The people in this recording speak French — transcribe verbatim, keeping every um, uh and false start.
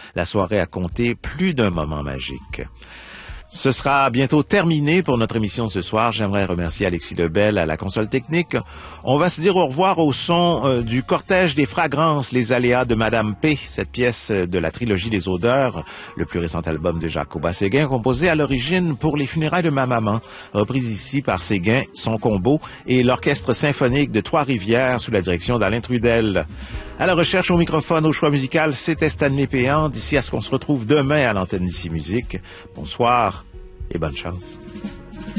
la soirée a compté plus d'un moment magique. Ce sera bientôt terminé pour notre émission de ce soir. J'aimerais remercier Alexis Lebel à la console technique. On va se dire au revoir au son euh, du cortège des fragrances, les aléas de Madame P, cette pièce de la trilogie des odeurs, le plus récent album de Jacoba Séguin, composé à l'origine pour les funérailles de ma maman, reprise ici par Séguin, son combo et l'orchestre symphonique de Trois-Rivières sous la direction d'Alain Trudel. À la recherche au microphone, au choix musical, c'était Stanley Péan. D'ici à ce qu'on se retrouve demain à l'antenne d'Ici Musique. Bonsoir et bonne chance.